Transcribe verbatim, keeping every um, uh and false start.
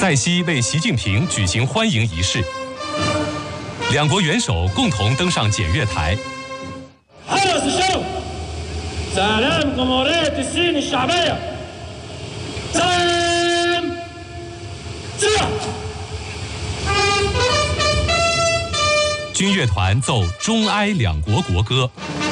在西为习近平举行欢迎仪式，两国元首共同登上检阅台。军乐团奏中埃两国国歌。